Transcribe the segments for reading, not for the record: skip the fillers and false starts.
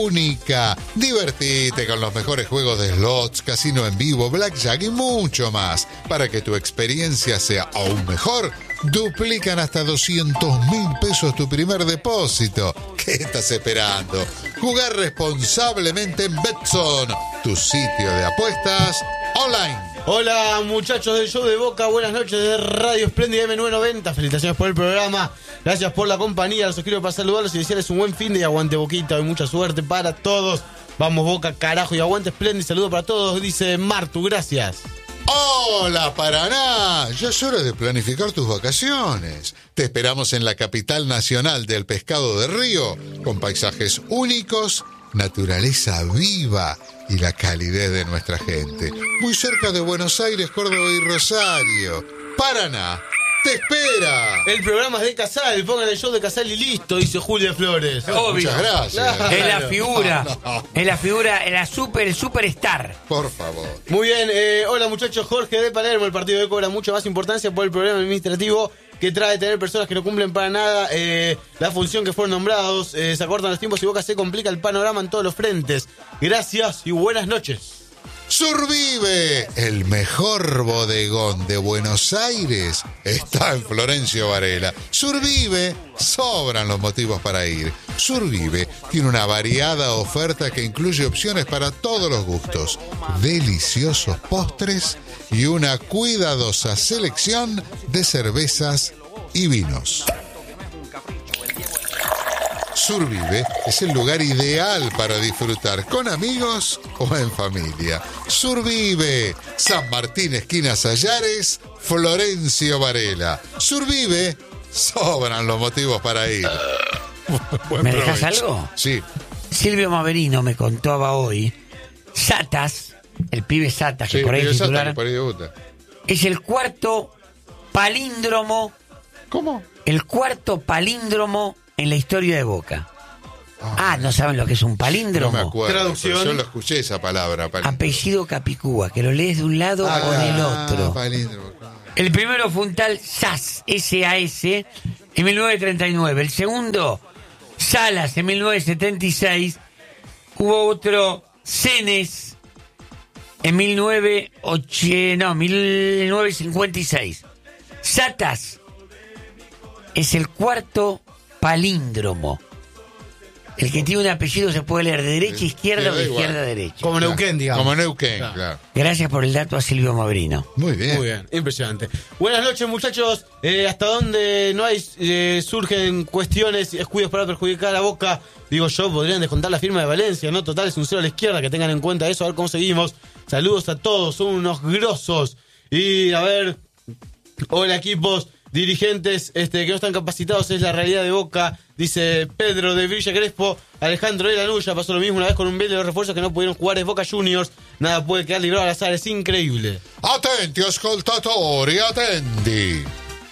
única. Divertite con los mejores juegos de slots, casino en vivo, blackjack y mucho más. Para que tu experiencia sea aún mejor, duplican hasta 200.000 pesos tu primer depósito. ¿Qué estás esperando? Jugar responsablemente en Betzon, tu sitio de apuestas online. Hola muchachos del show de Boca, buenas noches de Radio Espléndida M990, felicitaciones por el programa, gracias por la compañía, los escribo para saludarlos y desearles un buen fin de y aguante Boquita y mucha suerte para todos. Vamos Boca, carajo, y aguante Espléndida, saludo para todos, dice Martu, gracias. Hola Paraná, ya es hora de planificar tus vacaciones. Te esperamos en la capital nacional del pescado de río, con paisajes únicos, naturaleza viva y la calidez de nuestra gente. Muy cerca de Buenos Aires, Córdoba y Rosario. Paraná te espera. El programa es de Casal, pongan el show de Casal y listo, dice Julia Flores. Obvio. Muchas gracias. Claro. Es la figura, es la figura, es la superstar. Por favor. Muy bien, hola muchachos, Jorge de Palermo. El partido de hoy cobra mucha más importancia por el problema administrativo que trae tener personas que no cumplen para nada la función que fueron nombrados. Se acortan los tiempos y Boca se complica el panorama en todos los frentes. Gracias y buenas noches. Survive, el mejor bodegón de Buenos Aires, está en Florencio Varela. Survive, sobran los motivos para ir. Survive tiene una variada oferta que incluye opciones para todos los gustos, deliciosos postres y una cuidadosa selección de cervezas y vinos. Survive es el lugar ideal para disfrutar con amigos o en familia. Survive, San Martín, esquina Sallares, Florencio Varela. Survive, sobran los motivos para ir. ¿Me dejas algo? Sí. Silvio Maverino me contaba hoy, Satas, el pibe Satas, que Sí, por ahí es Sata, titular, que por ahí debuta. es el cuarto palíndromo. ¿Cómo? El cuarto palíndromo en la historia de Boca. ¿No saben lo que es un palíndromo? No me acuerdo. Traducción. Pero yo lo escuché esa palabra. Palíndromo. Apellido Capicúa, que lo lees de un lado o del otro. Palíndromo. El primero fue un tal SAS, S-A-S, en 1939. El segundo, Salas, en 1976. Hubo otro, Cenes, en 1956. Satas es el cuarto palíndromo. El que tiene un apellido se puede leer de derecha a izquierda o de izquierda a derecha. Como Neuquén, digamos. Como Neuquén, claro. Gracias por el dato a Silvio Maverino. Muy bien. Muy bien, impresionante. Buenas noches, muchachos. ¿Hasta dónde no hay surgen cuestiones y descuidos para perjudicar a Boca? Digo yo, podrían descontar la firma de Valencia, ¿no? Total, es un cero a la izquierda, que tengan en cuenta eso, a ver cómo seguimos. Saludos a todos, son unos grosos. Y a ver, hola equipos, dirigentes que no están capacitados, es la realidad de Boca. Dice Pedro de Villa Crespo. Alejandro de Lanulla pasó lo mismo una vez con un Vélez de los refuerzos que no pudieron jugar, es Boca Juniors. Nada puede quedar librado al azar, es increíble. Attenti ascoltatori, attenti.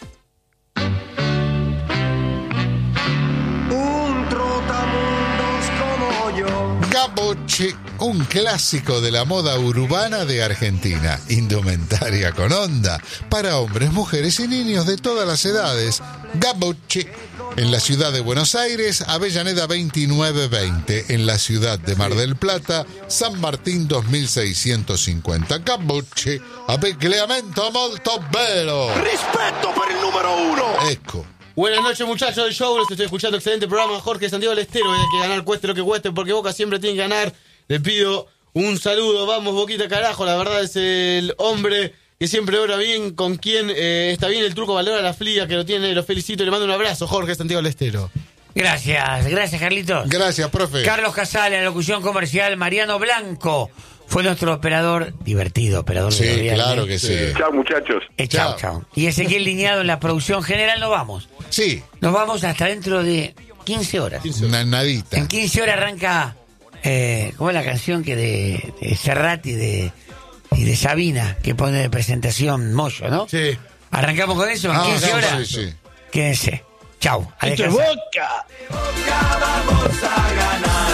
Un trotamundos como yo. Gabocci, un clásico de la moda urbana de Argentina. Indumentaria con onda para hombres, mujeres y niños de todas las edades. Gabocci. En la ciudad de Buenos Aires, Avellaneda 2920. En la ciudad de Mar del Plata, San Martín 2650. Gabocci, abbigliamento molto bello. Rispetto per il numero uno. Ecco. Buenas noches, muchachos del show, los estoy escuchando, excelente programa. Jorge Santiago del Estero, hay que ganar cueste lo que cueste, porque Boca siempre tiene que ganar. Le pido un saludo, vamos Boquita carajo, la verdad es el hombre que siempre obra bien, con quien está bien el truco, valora la flia, que lo tiene, lo felicito y le mando un abrazo, Jorge Santiago del Estero. Gracias Carlitos. Gracias, profe. Carlos Casale, la locución comercial. Mariano Blanco fue nuestro operador, divertido operador. Sí, de claro que sí. Chao, muchachos. Chao. Y Ezequiel Liñado en la producción general. Nos vamos. Sí. Nos vamos hasta dentro de 15 horas. Una nadita. En 15 horas arranca, ¿cómo es la canción que de Cerrati y de Sabina, que pone de presentación Moyo, ¿no? Sí. Arrancamos con eso en 15 horas. Sí. Quédense. Chau. A ¡Esto es descansar. Boca! Vamos a ganar.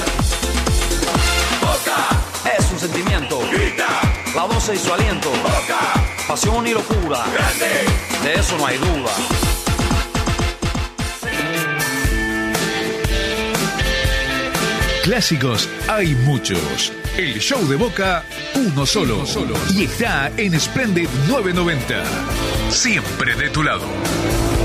Boca es un sentimiento. grita, La voz y su aliento. Boca Pasión y locura. grande. De eso no hay duda. Clásicos hay muchos. El show de Boca, uno solo. Y está en Splendid 990. Siempre de tu lado.